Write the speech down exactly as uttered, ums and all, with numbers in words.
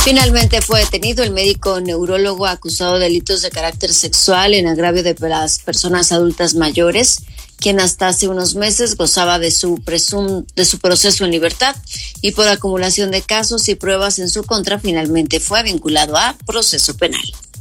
Finalmente fue detenido el médico neurólogo acusado de delitos de carácter sexual en agravio de las personas adultas mayores, quien hasta hace unos meses gozaba de su presum, de su proceso en libertad y por acumulación de casos y pruebas en su contra finalmente fue vinculado a proceso penal.